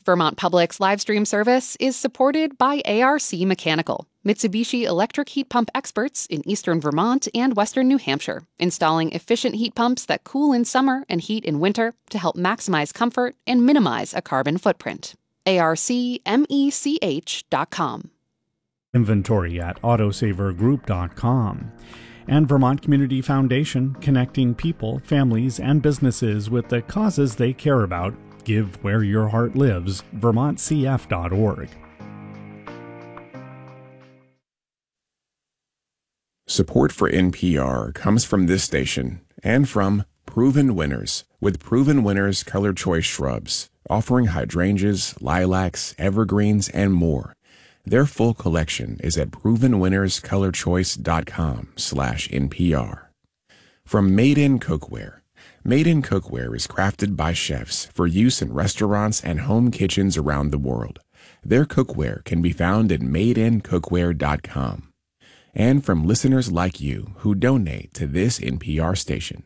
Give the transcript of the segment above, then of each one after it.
Vermont Public's live stream service is supported by ARC Mechanical, Mitsubishi electric heat pump experts in eastern Vermont and western New Hampshire, installing efficient heat pumps that cool in summer and heat in winter to help maximize comfort and minimize a carbon footprint. ARCmech.com. Inventory at autosavergroup.com. And Vermont Community Foundation, connecting people, families, and businesses with the causes they care about. Give where your heart lives. VermontCF.org. Support for NPR comes from this station and from Proven Winners, with Proven Winners Color Choice Shrubs, offering hydrangeas, lilacs, evergreens, and more. Their full collection is at provenwinnerscolorchoice.com/NPR. From Made In Cookware. Made In Cookware is crafted by chefs for use in restaurants and home kitchens around the world. Their cookware can be found at madeincookware.com. And from listeners like you who donate to this NPR station.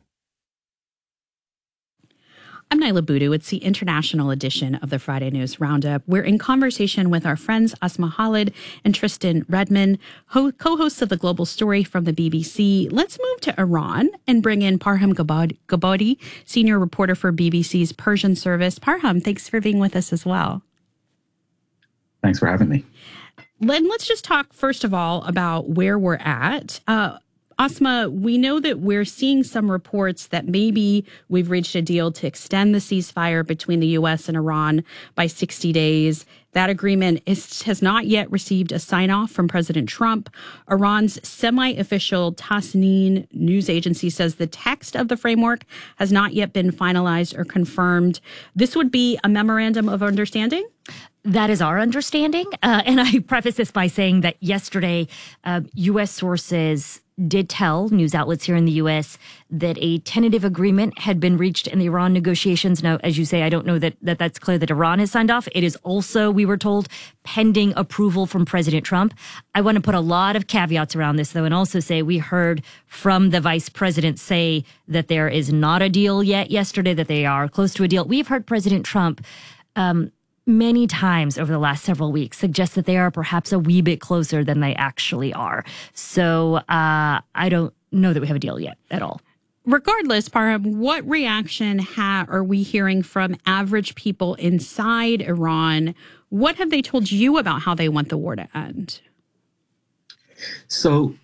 I'm Nyla Boodoo. It's the international edition of the Friday News Roundup. We're in conversation with our friends Asma Khalid and Tristan Redmond, co-hosts of The Global Story from the BBC. Let's move to Iran and bring in Parham Gabadi, senior reporter for BBC's Persian service. Parham, thanks for being with us as well. Thanks for having me. Let's just talk, first of all, about where we're at. Asma, we know that we're seeing some reports that maybe we've reached a deal to extend the ceasefire between the U.S. and Iran by 60 days. That agreement has not yet received a sign-off from President Trump. Iran's semi-official Tasnim news agency says the text of the framework has not yet been finalized or confirmed. This would be a memorandum of understanding? That is our understanding. And I preface this by saying that yesterday, U.S. sources did tell news outlets here in the U.S. that a tentative agreement had been reached in the Iran negotiations. Now, as you say, I don't know that that's clear that Iran has signed off. It is also, we were told, pending approval from President Trump. I want to put a lot of caveats around this, though, and also say we heard from the vice president say that there is not a deal yet yesterday, that they are close to a deal. We've heard President Trump many times over the last several weeks suggest that they are perhaps a wee bit closer than they actually are. So I don't know that we have a deal yet at all. Regardless, Parham, what reaction are we hearing from average people inside Iran? What have they told you about how they want the war to end? So,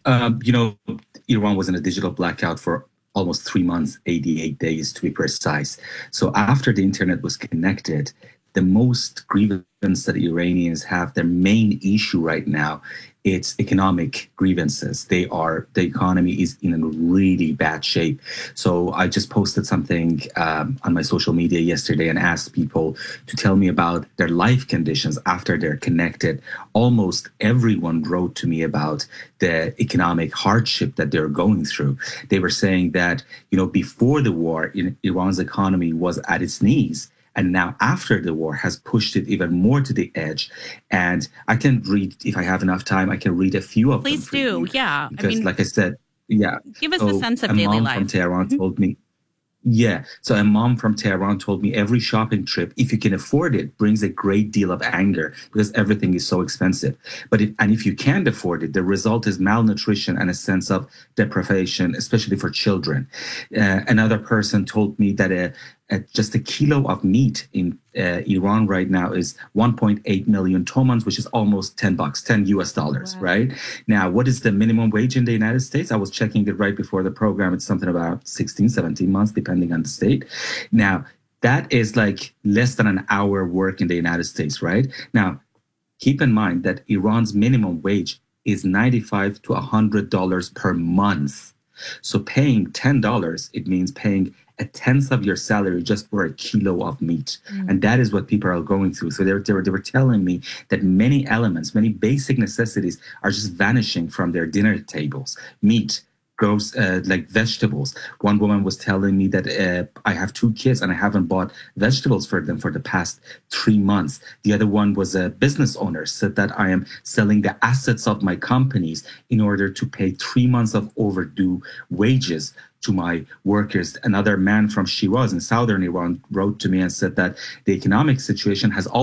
Iran was in a digital blackout for almost 3 months, 88 days to be precise. So after the internet was connected, the most grievance that Iranians have, their main issue right now, it's economic grievances. The economy is in a really bad shape. So I just posted something on my social media yesterday and asked people to tell me about their life conditions after they're connected. Almost everyone wrote to me about the economic hardship that they're going through. They were saying that, before the war, Iran's economy was at its knees. And now after the war has pushed it even more to the edge. And I can read, if I have enough time, I can read a few of them. Please do, yeah. Because like I said, yeah. Give us a sense of daily life. A mom from Tehran told me, so a mom from Tehran told me every shopping trip, if you can afford it, brings a great deal of anger because everything is so expensive. And if you can't afford it, the result is malnutrition and a sense of deprivation, especially for children. Another person told me that just a kilo of meat in Iran right now is 1.8 million tomans, which is almost $10, $10 US, wow. Right? Now, what is the minimum wage in the United States? I was checking it right before the program. It's something about 16, 17 months, depending on the state. Now, that is like less than an hour work in the United States, right? Now, keep in mind that Iran's minimum wage is $95 to $100 per month. So paying $10, it means paying a tenth of your salary just for a kilo of meat. And that is what people are going through. So they were telling me that many elements, many basic necessities are just vanishing from their dinner tables. Meat, like vegetables. One woman was telling me that I have 2 kids and I haven't bought vegetables for them for the past 3 months. The other one was a business owner, said that I am selling the assets of my companies in order to pay 3 months of overdue wages to my workers. Another man from Shiraz in southern Iran wrote to me and said that the economic situation has